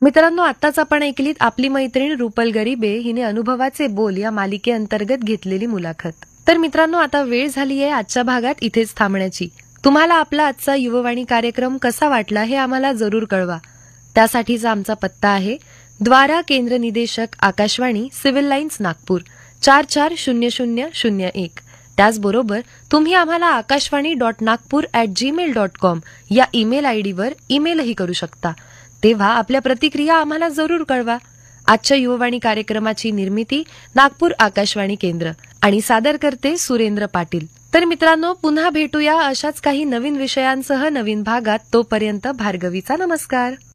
मित्रांनो, आत्ताच आपण ऐकलीत आपली मैत्रीण रुपल गरीबे हिने अनुभवाचे बोल या मालिकेअंतर्गत घेतलेली मुलाखत. तर मित्रांनो, आता वेळ झाली आहे आजच्या भागात इथेच थांबण्याची. तुम्हाला आपला आजचा युववाणी कार्यक्रम कसा वाटला हे आम्हाला जरूर कळवा. त्यासाठीचा आमचा पत्ता आहे द्वारा केंद्र निदेशक आकाशवाणी, सिव्हिल लाईन्स, नागपूर 440001. त्याचबरोबर तुम्ही आम्हाला akashvani.nagpur@gmail.com या ईमेल आयडीवर ईमेलही करू शकता. तेव्हा आपल्या प्रतिक्रिया आम्हाला जरूर कळवा. आजच्या युववाणी कार्यक्रमाची निर्मिती नागपूर आकाशवाणी केंद्र आणि सादर करते सुरेंद्र पाटील. तर मित्रांनो, पुन्हा भेटूया अशाच काही नवीन विषयांसह नवीन भागात. तोपर्यंत भार्गवीचा नमस्कार.